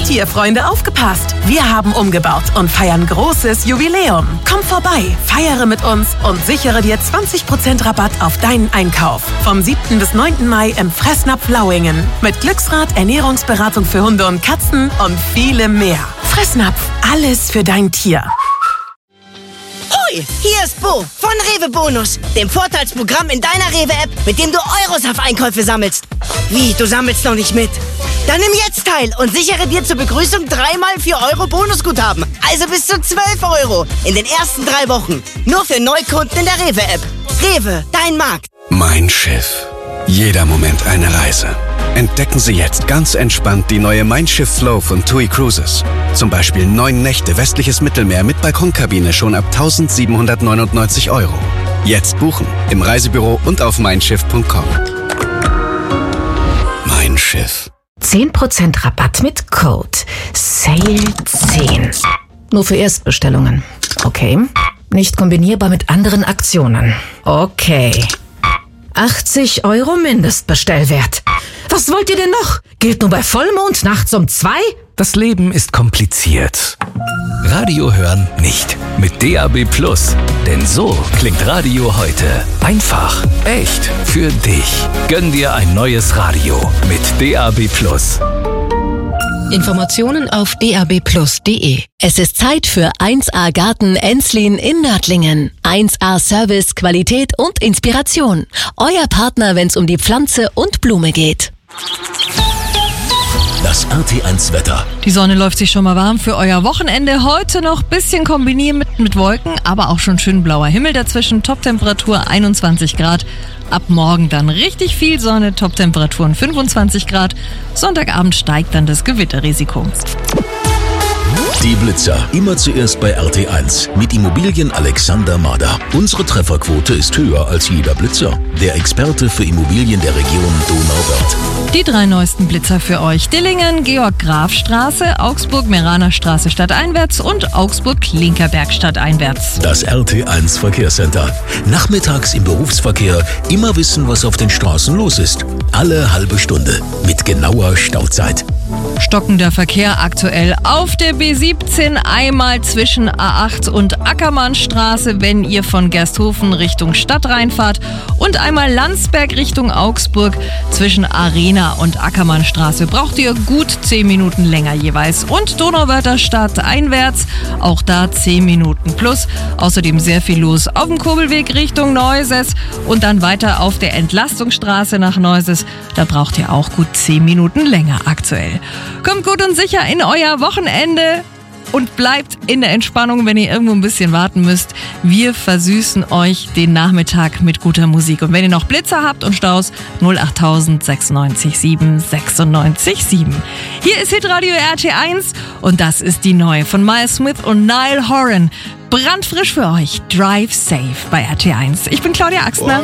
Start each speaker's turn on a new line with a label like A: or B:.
A: Tierfreunde, aufgepasst! Wir haben umgebaut und feiern großes Jubiläum. Komm vorbei, feiere mit uns und sichere dir 20% Rabatt auf deinen Einkauf. Vom 7. bis 9. Mai im Fressnapf Lauingen. Mit Glücksrad, Ernährungsberatung für Hunde und Katzen und vielem mehr. Fressnapf, alles für dein Tier.
B: Hoi, hier ist Bo von Rewe Bonus, dem Vorteilsprogramm in deiner Rewe-App, mit dem du Euros auf Einkäufe sammelst. Wie, du sammelst noch nicht mit? Dann nimm jetzt teil und sichere dir zur Begrüßung 3x 4 Euro Bonusguthaben. Also bis zu 12 Euro in den ersten 3 Wochen. Nur für Neukunden in der Rewe-App. Rewe, dein Markt.
C: Mein Schiff. Jeder Moment eine Reise. Entdecken Sie jetzt ganz entspannt die neue Mein Schiff Flow von TUI Cruises. Zum Beispiel 9 Nächte westliches Mittelmeer mit Balkonkabine schon ab 1.799 Euro. Jetzt buchen im Reisebüro und auf meinschiff.com. Mein Schiff.
D: 10% Rabatt mit Code SAIL10. Nur für Erstbestellungen. Okay. Nicht kombinierbar mit anderen Aktionen. Okay. 80 Euro Mindestbestellwert. Was wollt ihr denn noch? Gilt nur bei Vollmond nachts um 2?
E: Das Leben ist kompliziert. Radio hören nicht. Mit DAB+. Denn so klingt Radio heute. Einfach, echt, für dich. Gönn dir ein neues Radio mit DAB+.
F: Informationen auf dab+.de. Es ist Zeit für 1A Garten Enslin in Nördlingen. 1A Service, Qualität und Inspiration. Euer Partner, wenn es um die Pflanze und Blume geht.
G: Das RT1 Wetter.
H: Die Sonne läuft sich schon mal warm für euer Wochenende. Heute noch ein bisschen kombinieren mit Wolken, aber auch schon schön blauer Himmel dazwischen. Toptemperatur 21 Grad. Ab morgen dann richtig viel Sonne, Toptemperaturen 25 Grad. Sonntagabend steigt dann das Gewitterrisiko.
G: Die Blitzer. Immer zuerst bei RT1 mit Immobilien Alexander Mader. Unsere Trefferquote ist höher als jeder Blitzer. Der Experte für Immobilien der Region Donauwörth.
H: Die 3 neuesten Blitzer für euch. Dillingen, Georg-Graf-Straße, Augsburg-Meraner-Straße stadteinwärts und Augsburg-Linkerberg stadteinwärts.
G: Das RT1 Verkehrscenter. Nachmittags im Berufsverkehr immer wissen, was auf den Straßen los ist. Alle halbe Stunde mit genauer Stauzeit.
H: Stockender Verkehr aktuell auf der B17, einmal zwischen A8 und Ackermannstraße, wenn ihr von Gersthofen Richtung Stadt reinfahrt, und einmal Landsberg Richtung Augsburg zwischen Arena und Ackermannstraße. Braucht ihr gut 10 Minuten länger jeweils. Und Donauwörther Stadt einwärts, auch da 10 Minuten plus. Außerdem sehr viel los auf dem Kurbelweg Richtung Neuses und dann weiter auf der Entlastungsstraße nach Neuses. Da braucht ihr auch gut 10 Minuten länger aktuell. Kommt gut und sicher in euer Wochenende und bleibt in der Entspannung, wenn ihr irgendwo ein bisschen warten müsst. Wir versüßen euch den Nachmittag mit guter Musik. Und wenn ihr noch Blitzer habt und Staus, 08000 96 7 96 7. Hier ist Hitradio RT1 und das ist die neue von Miles Smith und Niall Horan. Brandfrisch für euch. Drive Safe bei RT1. Ich bin Claudia Axtner.